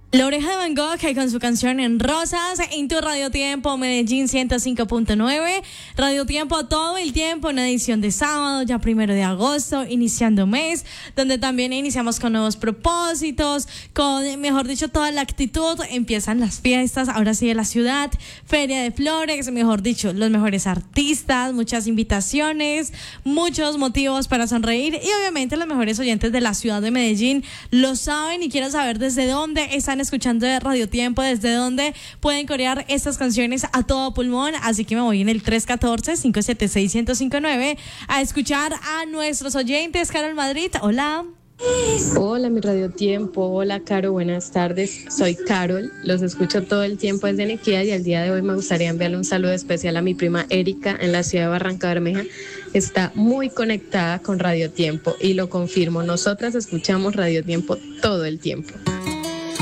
La Oreja de Van Gogh con su canción En Rosas en tu Radio Tiempo Medellín 105.9. Radio Tiempo todo el tiempo, una edición de sábado, ya 1 de agosto, iniciando mes, donde también iniciamos con nuevos propósitos, con, mejor dicho, toda la actitud. Empiezan las fiestas, ahora sí, de la ciudad, Feria de Flores, mejor dicho, los mejores artistas, muchas invitaciones, muchos motivos para sonreír y obviamente los mejores oyentes de la ciudad de Medellín lo saben y quieren saber desde dónde están escuchando de Radio Tiempo, desde dónde pueden corear estas canciones a todo pulmón, así que me voy en el 314-576-1059 a escuchar a nuestros oyentes. Carol Madrid, hola. Hola, mi Radio Tiempo. Hola, Caro, buenas tardes. Soy Carol, los escucho todo el tiempo desde Nequía y al día de hoy me gustaría enviarle un saludo especial a mi prima Erika en la ciudad de Barranca Bermeja. Está muy conectada con Radio Tiempo y lo confirmo, nosotras escuchamos Radio Tiempo todo el tiempo.